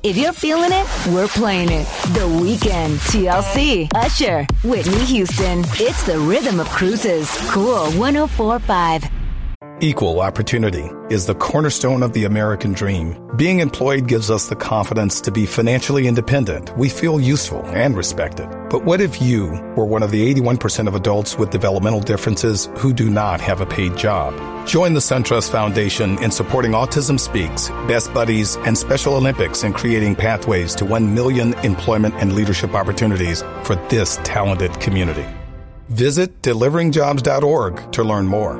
If you're feeling it, we're playing it. The Weeknd, TLC, Usher, Whitney Houston. It's the rhythm of cruises. Cool 104.5. Equal opportunity is the cornerstone of the American dream. Being employed gives us the confidence to be financially independent. We feel useful and respected. But what if you were one of the 81% of adults with developmental differences who do not have a paid job? Join the SunTrust Foundation in supporting Autism Speaks, Best Buddies, and Special Olympics in creating pathways to 1 million employment and leadership opportunities for this talented community. Visit deliveringjobs.org to learn more.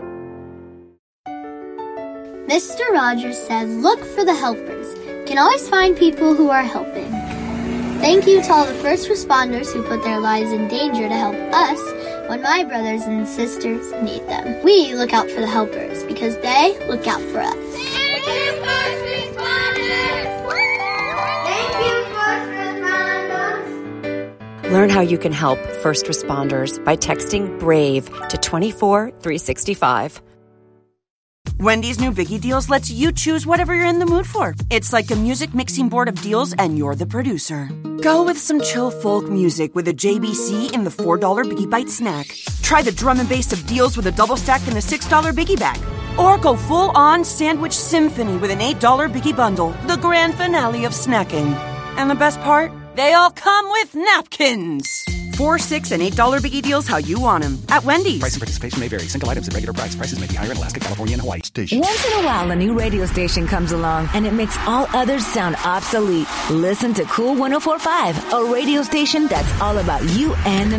Mr. Rogers said, look for the helpers. You can always find people who are helping. Thank you to all the first responders who put their lives in danger to help us when my brothers and sisters need them. We look out for the helpers because they look out for us. Thank you, first responders! Thank you, first responders! Learn how you can help first responders by texting BRAVE to 24365. Wendy's new Biggie Deals lets you choose whatever you're in the mood for. It's like a music mixing board of deals, and you're the producer. Go with some chill folk music with a JBC in the $4 Biggie Bite snack. Try the drum and bass of deals with a double stack in the $6 Biggie Bag. Or go full-on sandwich symphony with an $8 Biggie Bundle, the grand finale of snacking. And the best part? They all come with napkins. $4, $6, and $8 Biggie Deals how you want them. At Wendy's. Price and participation may vary. Single items at regular price. Prices may be higher in Alaska, California, and Hawaii. Station. Once in a while, a new radio station comes along, and it makes all others sound obsolete. Listen to Cool 104.5, a radio station that's all about you and the